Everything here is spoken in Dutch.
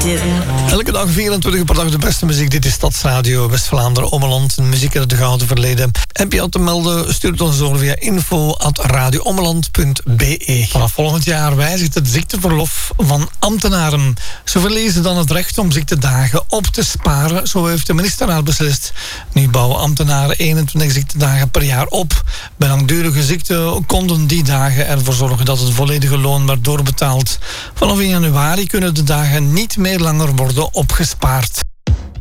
Elke dag 24 per dag de beste muziek. Dit is Stadsradio West-Vlaanderen, Ommeland. Muziek uit het gouden verleden. Heb je al te melden? Stuur het ons door via info@radioommeland.be. Vanaf volgend jaar wijzigt het ziekteverlof van ambtenaren. Ze verliezen dan het recht om ziektedagen op te sparen. Zo heeft de ministerraad beslist. Nu bouwen ambtenaren 21 ziektedagen per jaar op. Bij langdurige ziekte konden die dagen ervoor zorgen dat het volledige loon werd doorbetaald. Vanaf 1 januari kunnen de dagen niet meer langer worden opgespaard.